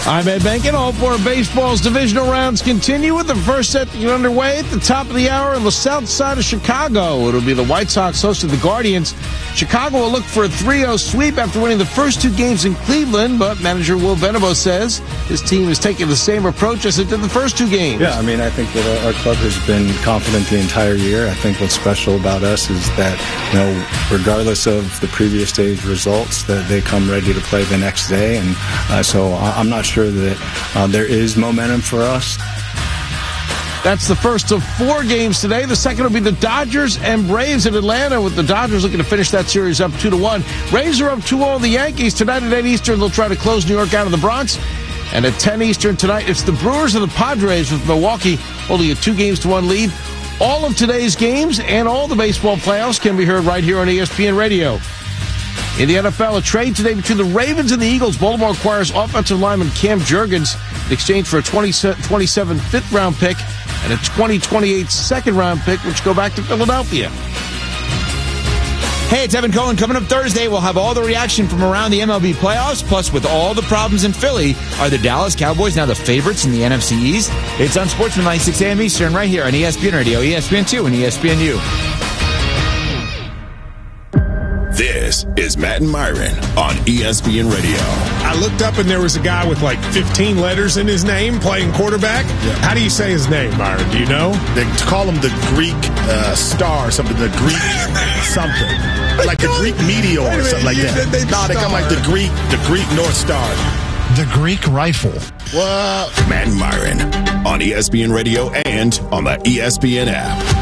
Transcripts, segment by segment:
I'm Ed Benkin. All four of baseball's divisional rounds continue with the first set to get underway at the top of the hour on the south side of Chicago. It'll be the White Sox hosting the Guardians. Chicago will look for a 3-0 sweep after winning the first two games in Cleveland, but manager Will Venable says his team is taking the same approach as it did the first two games. Yeah, I think that our club has been confident the entire year. I think what's special about us is that, regardless of the previous day's results, that they come ready to play the next day, and so I'm not sure that there is momentum for us. That's the first of four games today. The second will be the Dodgers and Braves in Atlanta, with the Dodgers looking to finish that series up 2-1. Braves are up 2-0 on the Yankees. Tonight at 8 Eastern, they'll try to close New York out of the Bronx. And at 10 Eastern tonight, it's the Brewers and the Padres, with Milwaukee holding a 2-1 lead. All of today's games and all the baseball playoffs can be heard right here on ESPN Radio. In the NFL, a trade today between the Ravens and the Eagles. Baltimore acquires offensive lineman Cam Jurgens in exchange for a 2027 fifth-round pick and a 2028 second-round pick, which go back to Philadelphia. Hey, it's Evan Cohen. Coming up Thursday, we'll have all the reaction from around the MLB playoffs. Plus, with all the problems in Philly, are the Dallas Cowboys now the favorites in the NFC East? It's on Sportsman 6 a.m. Eastern right here on ESPN Radio, ESPN2, and ESPNU. This is Matt and Myron on ESPN Radio. I looked up and there was a guy with like 15 letters in his name playing quarterback. Yeah. How do you say his name, Myron? Do you know? They call him the Greek star or something, the Greek something. Like the Greek meteor or something like that. They come like the Greek North Star. The Greek rifle. Well, Matt and Myron on ESPN Radio and on the ESPN app.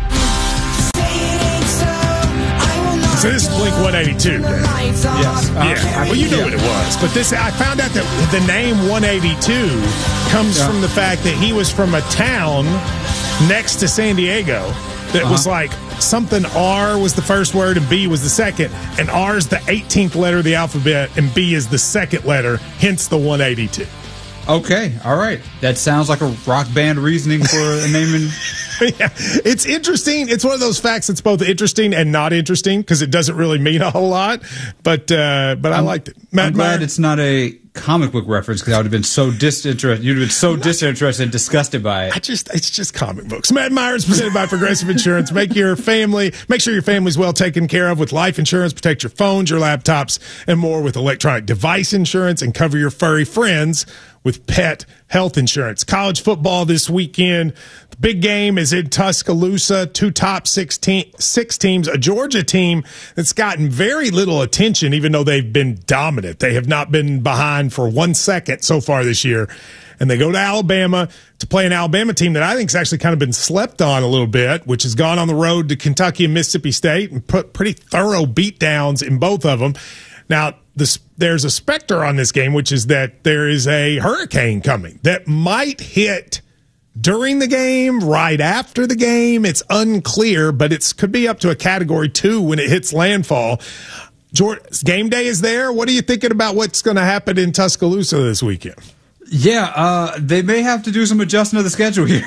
So this is Blink 182. Yes. Yeah. Well, you know what it was. But I found out that the name 182 comes from the fact that he was from a town next to San Diego that was like something R was the first word and B was the second. And R is the 18th letter of the alphabet and B is the second letter, hence the 182. Okay. All right. That sounds like a rock band reasoning for a naming. Yeah, it's interesting. It's one of those facts that's both interesting and not interesting because it doesn't really mean a whole lot. But I liked it. I'm glad it's not a comic book reference because I would have been so disinterested. You'd have been so disinterested and disgusted by it. It's just comic books. Matt Myers presented by Progressive Insurance. Make sure your family's well taken care of with life insurance. Protect your phones, your laptops, and more with electronic device insurance, and cover your furry friends with pet health insurance. College football this weekend. The big game is in Tuscaloosa. Two top six teams. A Georgia team that's gotten very little attention, even though they've been dominant. They have not been behind for 1 second so far this year. And they go to Alabama to play an Alabama team that I think has actually kind of been slept on a little bit, which has gone on the road to Kentucky and Mississippi State and put pretty thorough beatdowns in both of them. Now, there's a specter on this game, which is that there is a hurricane coming that might hit during the game, right after the game. It's unclear, but it could be up to a Category 2 when it hits landfall. Game day is there. What are you thinking about what's going to happen in Tuscaloosa this weekend? Yeah, they may have to do some adjusting of the schedule here.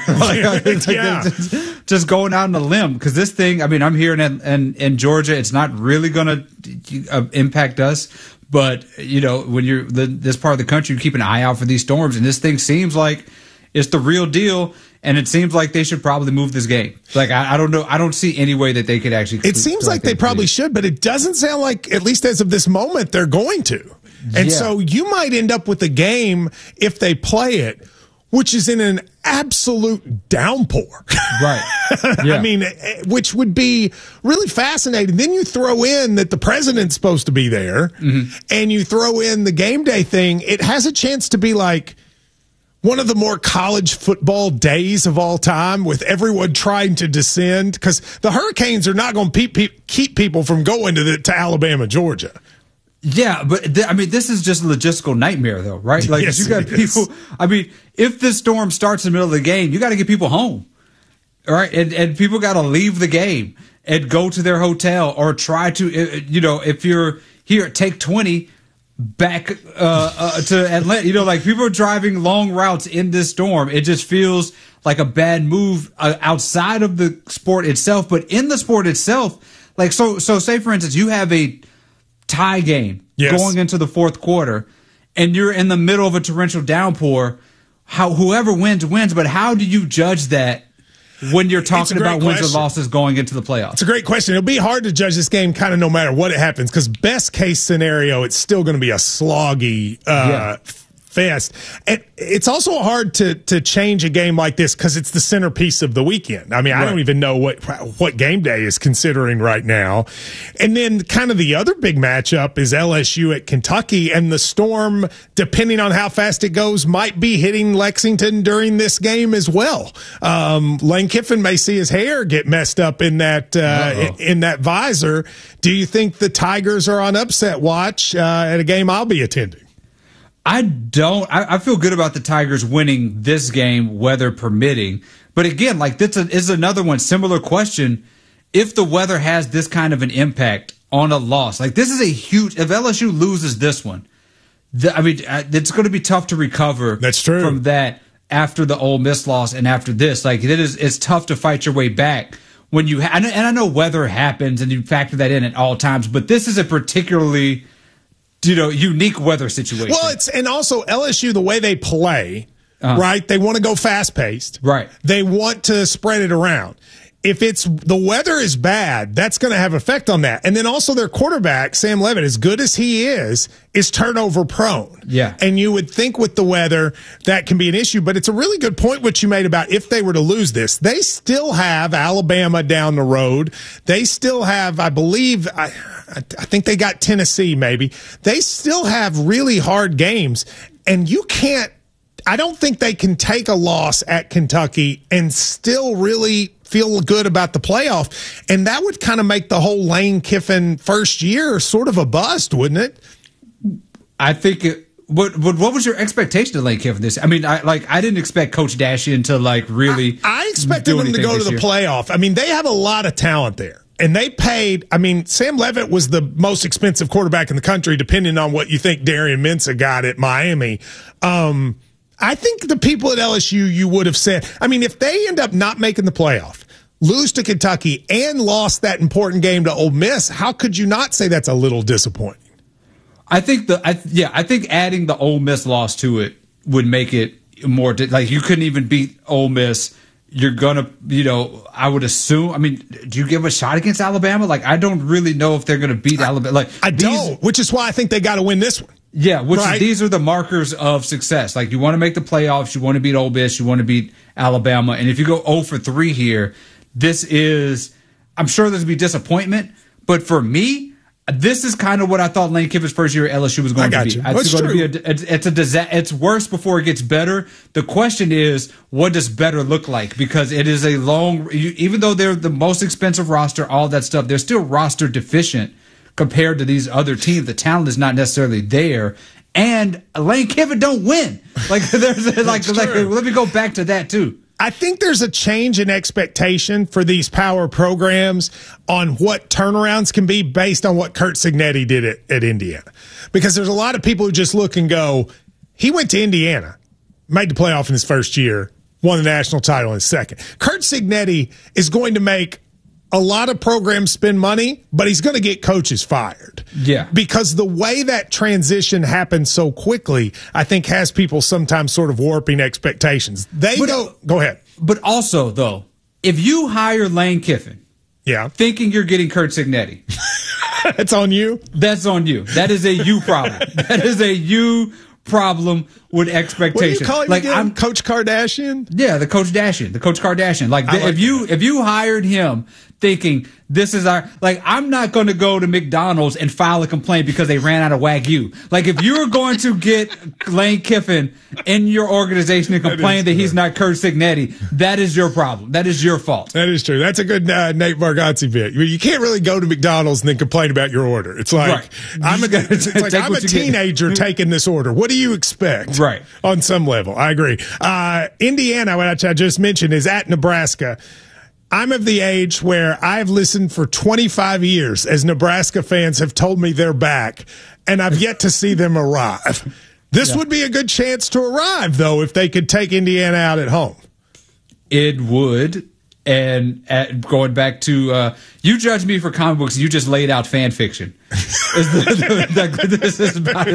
Just going out on a limb because this thing. I'm here in Georgia. It's not really going to impact us, but when you're this part of the country, you keep an eye out for these storms. And this thing seems like it's the real deal. And it seems like they should probably move this game. Like, I don't know. I don't see any way that they could actually. It seems like they probably should, but it doesn't sound like, at least as of this moment, they're going to. And so you might end up with a game, if they play it, which is in an absolute downpour. Right. Yeah. Which would be really fascinating. Then you throw in that the president's supposed to be there, and you throw in the game day thing. It has a chance to be like one of the more college football days of all time, with everyone trying to descend, because the Hurricanes are not going to keep people from going to Alabama, Georgia. Yeah, but this is just a logistical nightmare, though, right? Like, yes, you got people. If the storm starts in the middle of the game, you got to get people home, all right? And people got to leave the game and go to their hotel or try to, if you're here, take 20 back to Atlanta. Like, people are driving long routes in this storm. It just feels like a bad move outside of the sport itself, but in the sport itself, like, so say for instance, you have a tie game going into the fourth quarter, and you're in the middle of a torrential downpour, whoever wins, but how do you judge that when you're talking about wins or losses going into the playoffs? It's a great question. It'll be hard to judge this game kind of no matter what it happens, because best case scenario, it's still going to be a sloggy fest. And it's also hard to change a game like this because it's the centerpiece of the weekend. I mean, I don't even know what game day is considering right now. And then kind of the other big matchup is LSU at Kentucky, and the Storm, depending on how fast it goes, might be hitting Lexington during this game as well. Lane Kiffin may see his hair get messed up in that in that visor. Do you think the Tigers are on upset watch at a game I'll be attending? I don't. I feel good about the Tigers winning this game, weather permitting. But again, like this is another one, similar question. If the weather has this kind of an impact on a loss, like this is a huge. If LSU loses this one, it's going to be tough to recover. That's true. From that after the Ole Miss loss and after this, like it's tough to fight your way back when you. And I know weather happens and you factor that in at all times, but this is a particularly unique weather situation. Well, and also LSU, the way they play, right? They want to go fast paced. Right. They want to spread it around. If the weather is bad, that's going to have effect on that. And then also their quarterback, Sam Levitt, as good as he is turnover prone. Yeah. And you would think with the weather that can be an issue, but it's a really good point what you made about if they were to lose this. They still have Alabama down the road. They still have, I believe, I think they got Tennessee maybe. They still have really hard games, and I don't think they can take a loss at Kentucky and still really feel good about the playoff. And that would kind of make the whole Lane Kiffin first year sort of a bust, wouldn't it? I think what was your expectation of Lane Kiffin this? I mean, I didn't expect Coach Dashian to really. I expected them to go to the playoff. I mean, they have a lot of talent there. And they paid, Sam Levitt was the most expensive quarterback in the country, depending on what you think Darian Mensah got at Miami. I think the people at LSU, you would have said, if they end up not making the playoff, lose to Kentucky, and lost that important game to Ole Miss, how could you not say that's a little disappointing? I think adding the Ole Miss loss to it would make it more like you couldn't even beat Ole Miss. You're gonna, I would assume. Do you give a shot against Alabama? Like, I don't really know if they're gonna beat Alabama. Like, I don't, which is why I think they got to win this one. Yeah, these are the markers of success. Like, you want to make the playoffs, you want to beat Ole Miss, you want to beat Alabama, and if you go 0-3 here, I'm sure there's gonna be disappointment, but for me, this is kind of what I thought Lane Kiffin's first year at LSU was going to be. It's going to be it's a disaster. It's worse before it gets better. The question is, what does better look like? Because it is a even though they're the most expensive roster, all that stuff, they're still roster deficient compared to these other teams. The talent is not necessarily there, and Lane Kiffin don't win. Like let me go back to that too. I think there's a change in expectation for these power programs on what turnarounds can be based on what Curt Cignetti did at Indiana. Because there's a lot of people who just look and go, he went to Indiana, made the playoff in his first year, won the national title in his second. Curt Cignetti is going to make a lot of programs spend money, but he's going to get coaches fired. Yeah. Because the way that transition happens so quickly, I think has people sometimes sort of warping expectations. Go ahead. But also, though, if you hire Lane Kiffin, thinking you're getting Curt Cignetti, that's on you. That's on you. That is a you problem. That is a you problem with expectations. What do you call him again? Coach Kardashian? Yeah, the Coach Kardashian. If you hired him thinking this is I'm not going to go to McDonald's and file a complaint because they ran out of Wagyu. Like, if you're going to get Lane Kiffin in your organization and complain that he's not Curt Cignetti, that is your problem. That is your fault. That is true. That's a good Nate Bargatze bit. You can't really go to McDonald's and then complain about your order. It's like, I'm a teenager taking this order. What do you expect? Right. On some level. I agree. Indiana, which I just mentioned, is at Nebraska. I'm of the age where I've listened for 25 years as Nebraska fans have told me they're back, and I've yet to see them arrive. This would be a good chance to arrive, though, if they could take Indiana out at home. It would. And going back to you judge me for comic books, you just laid out fan fiction. This is about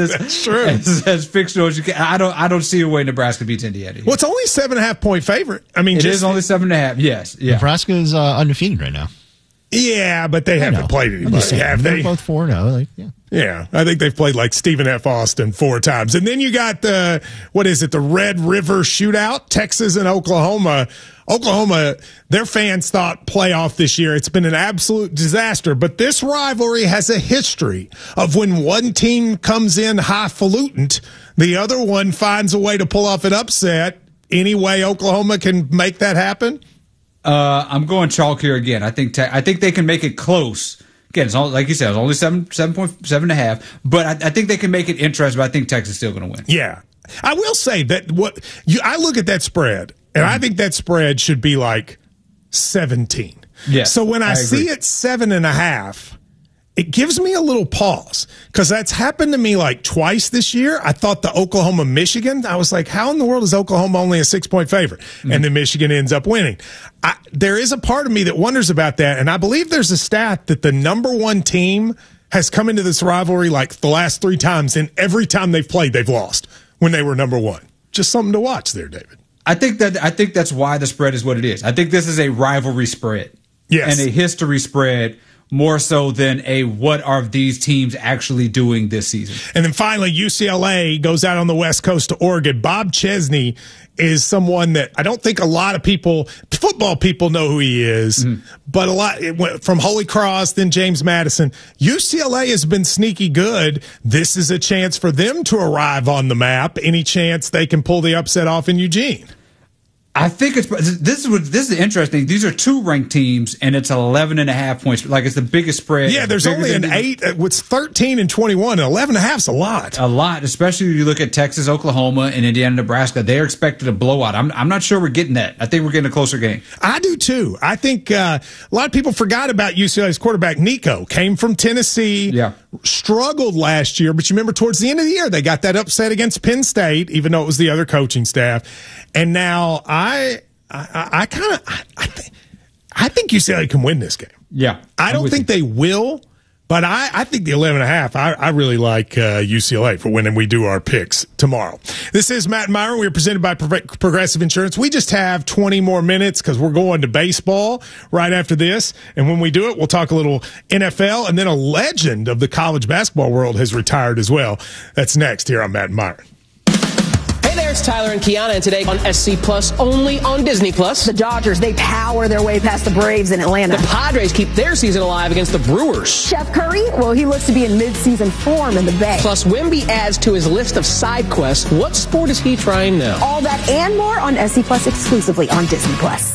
as fictional as you can. I don't see a way Nebraska beats Indiana. Well, it's only 7.5 point favorite. I mean, it is only 7.5. Yes, yeah. Nebraska is undefeated right now. Yeah, but they haven't played anybody, have they? They're both 4-0. Yeah, I think they've played like Stephen F. Austin 4 times. And then you got the Red River Shootout, Texas and Oklahoma. Oklahoma, their fans thought playoff this year. It's been an absolute disaster. But this rivalry has a history of when one team comes in highfalutin, the other one finds a way to pull off an upset. Any way Oklahoma can make that happen? I'm going chalk here again. I think they can make it close. Again, it's only, like you said, it's only 7.5. But I think they can make it interesting. But I think Texas is still going to win. Yeah, I will say that I look at that spread, and I think that spread should be like 17. Yeah. So when I see it 7.5. It gives me a little pause because that's happened to me like twice this year. I thought the Oklahoma-Michigan, I was like, how in the world is Oklahoma only a 6-point favorite? Mm-hmm. And then Michigan ends up winning. There is a part of me that wonders about that, and I believe there's a stat that the number one team has come into this rivalry like the last 3 times, and every time they've played, they've lost when they were number one. Just something to watch there, David. I think that's why the spread is what it is. I think this is a rivalry spread. Yes. And a history spread. More so than what are these teams actually doing this season. And then finally, UCLA goes out on the West Coast to Oregon. Bob Chesney is someone that I don't think a lot of football people know who he is, but a lot from Holy Cross, then James Madison. UCLA has been sneaky good. This is a chance for them to arrive on the map. Any chance they can pull the upset off in Eugene? I think this is interesting. These are 2 ranked teams, and it's 11.5 points. Like, it's the biggest spread. Yeah, there's only an 8. It's 13 and 21, and 11.5 is a lot. A lot, especially if you look at Texas, Oklahoma, and Indiana, Nebraska. They're expected a blowout. I'm not sure we're getting that. I think we're getting a closer game. I do too. I think a lot of people forgot about UCLA's quarterback Nico. Came from Tennessee. Yeah. Struggled last year, but you remember towards the end of the year they got that upset against Penn State, even though it was the other coaching staff. And now I think UCLA can win this game. Yeah, I don't think they will, but I think the 11.5. I really like UCLA for when we do our picks tomorrow. This is Matt and Myron. We are presented by Progressive Insurance. We just have 20 more minutes because we're going to baseball right after this. And when we do it, we'll talk a little NFL, and then a legend of the college basketball world has retired as well. That's next here on Matt and Myron. Hey there, it's Tyler and Kiana, and today on SC Plus, only on Disney Plus. The Dodgers, they power their way past the Braves in Atlanta. The Padres keep their season alive against the Brewers. Chef Curry, well, he looks to be in mid-season form in the Bay. Plus, Wemby adds to his list of side quests. What sport is he trying now? All that and more on SC Plus exclusively on Disney Plus.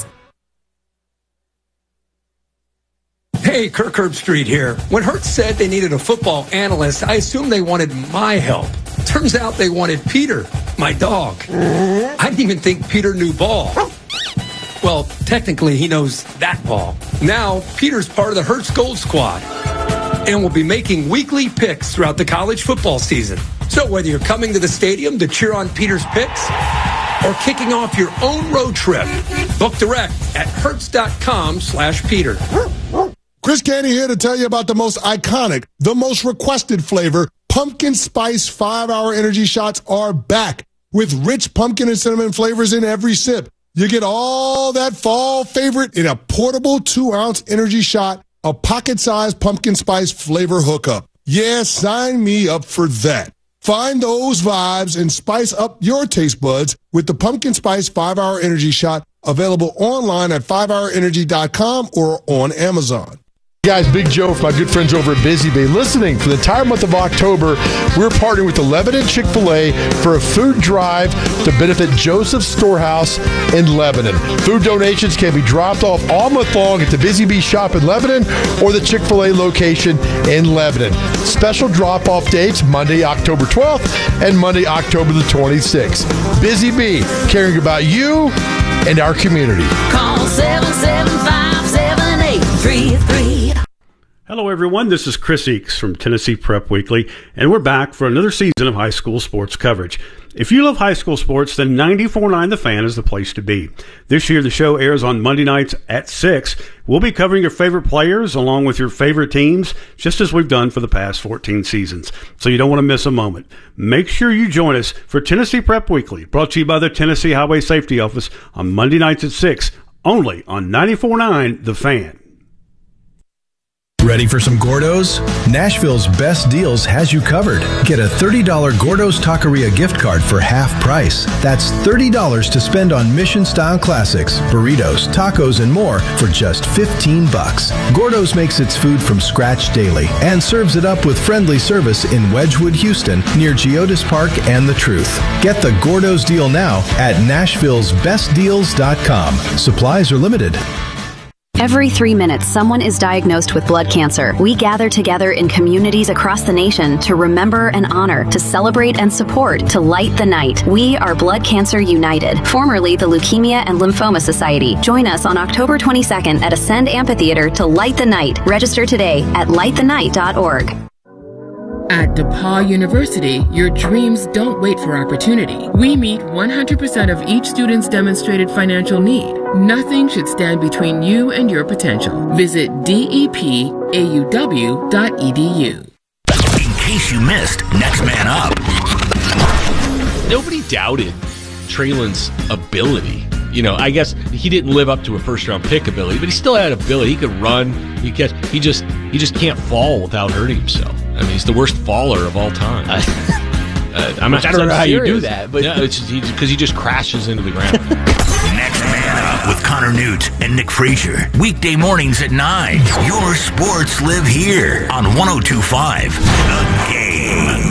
Hey, Kirk Herbstreit here. When Hertz said they needed a football analyst, I assumed they wanted my help. Turns out they wanted Peter, my dog. I didn't even think Peter knew ball. Well, technically, he knows that ball. Now, Peter's part of the Hertz Gold Squad and will be making weekly picks throughout the college football season. So whether you're coming to the stadium to cheer on Peter's picks or kicking off your own road trip, book direct at hertz.com/Peter. Chris Canty here to tell you about the most iconic, the most requested flavor. Pumpkin Spice 5-Hour Energy Shots are back with rich pumpkin and cinnamon flavors in every sip. You get all that fall favorite in a portable 2-ounce energy shot, a pocket-sized pumpkin spice flavor hookup. Yeah, sign me up for that. Find those vibes and spice up your taste buds with the Pumpkin Spice 5-Hour Energy Shot, available online at 5hourenergy.com or on Amazon. Guys, Big Joe from my good friends over at Busy Bee. Listening, for the entire month of October, we're partnering with the Lebanon Chick-fil-A for a food drive to benefit Joseph's Storehouse in Lebanon. Food donations can be dropped off all month long at the Busy Bee shop in Lebanon or the Chick-fil-A location in Lebanon. Special drop-off dates, Monday, October 12th and Monday, October the 26th. Busy Bee, caring about you and our community. Call 775-7833. Hello, everyone. This is Chris Eakes from Tennessee Prep Weekly, and we're back for another season of high school sports coverage. If you love high school sports, then 94.9 The Fan is the place to be. This year, the show airs on Monday nights at 6. We'll be covering your favorite players along with your favorite teams, just as we've done for the past 14 seasons. So you don't want to miss a moment. Make sure you join us for Tennessee Prep Weekly, brought to you by the Tennessee Highway Safety Office on Monday nights at 6, only on 94.9 The Fan. Ready for some Gordo's? Nashville's Best Deals has you covered. Get a $30 Gordo's Taqueria gift card for half price. That's $30 to spend on Mission-style classics, burritos, tacos, and more for just $15. Gordo's makes its food from scratch daily and serves it up with friendly service in Wedgwood, Houston, near Geodis Park and The Truth. Get the Gordo's deal now at Nashville'sBestDeals.com. Supplies are limited. Every 3 minutes, someone is diagnosed with blood cancer. We gather together in communities across the nation to remember and honor, to celebrate and support, to light the night. We are Blood Cancer United, formerly the Leukemia and Lymphoma Society. Join us on October 22nd at Ascend Amphitheater to light the night. Register today at lightthenight.org. At DePaul University, your dreams don't wait for opportunity. We meet 100% of each student's demonstrated financial need. Nothing should stand between you and your potential. Visit depauw.edu. In case you missed, Next Man Up. Nobody doubted Traylon's ability. You know, I guess he didn't live up to a first-round pick ability, but he still had ability. He could run, he could catch. He just can't fall without hurting himself. I mean, he's the worst faller of all time. I don't know how you do that, but yeah, it's because he just crashes into the ground. Next Man Up with Connor Newt and Nick Frazier. Weekday mornings at 9. Your sports live here on 102.5 The Game.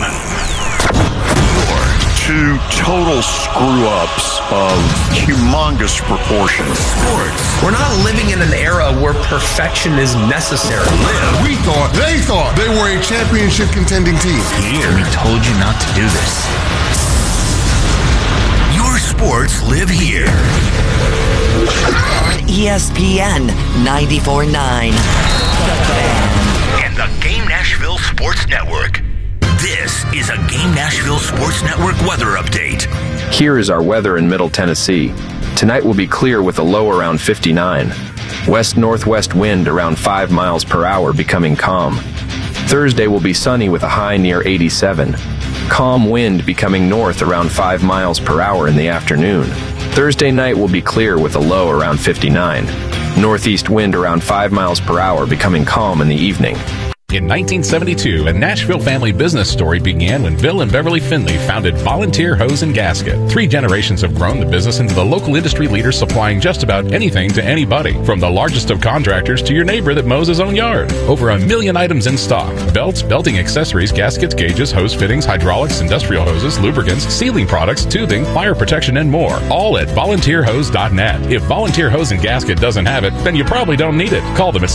Two total screw-ups of humongous proportions. Sports. We're not living in an era where perfection is necessary. Live. They thought they were a championship contending team. Here. We told you not to do this. Your sports live here. On ESPN 94.9. And the Game Nashville Sports Network. This is a Game Nashville Sports Network weather update. Here is our weather in Middle Tennessee. Tonight will be clear with a low around 59. West-northwest wind around 5 miles per hour, becoming calm. Thursday will be sunny with a high near 87. Calm wind becoming north around 5 miles per hour in the afternoon. Thursday night will be clear with a low around 59. Northeast wind around 5 miles per hour, becoming calm in the evening. In 1972, a Nashville family business story began when Bill and Beverly Finley founded Volunteer Hose and Gasket. 3 generations have grown the business into the local industry leader, supplying just about anything to anybody, from the largest of contractors to your neighbor that mows his own yard. Over 1 million items in stock: belts, belting accessories, gaskets, gauges, hose fittings, hydraulics, industrial hoses, lubricants, sealing products, tubing, fire protection, and more. All at volunteerhose.net. If Volunteer Hose and Gasket doesn't have it, then you probably don't need it. Call them at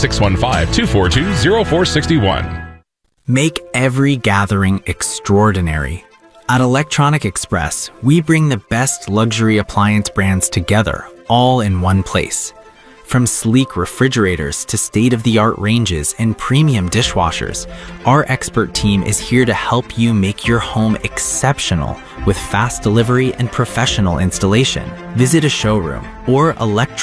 615-242-0461. Make every gathering extraordinary. At Electronic Express, we bring the best luxury appliance brands together, all in one place. From sleek refrigerators to state-of-the-art ranges and premium dishwashers, our expert team is here to help you make your home exceptional with fast delivery and professional installation. Visit a showroom or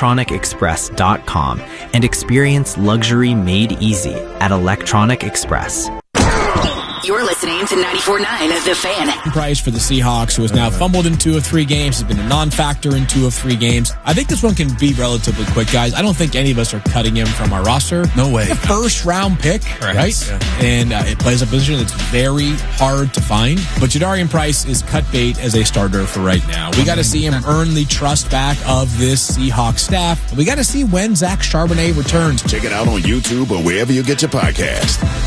electronicexpress.com and experience luxury made easy at Electronic Express. You're listening to 94.9 The Fan. Price for the Seahawks, who has now fumbled in 2 of 3 games, has been a non-factor in 2 of 3 games. I think this one can be relatively quick, guys. I don't think any of us are cutting him from our roster. No way. A first-round pick, right? Yeah. And it plays a position that's very hard to find. But Jadarian Price is cut bait as a starter for right now. We got to see him earn the trust back of this Seahawks staff. We got to see when Zach Charbonnet returns. Check it out on YouTube or wherever you get your podcast.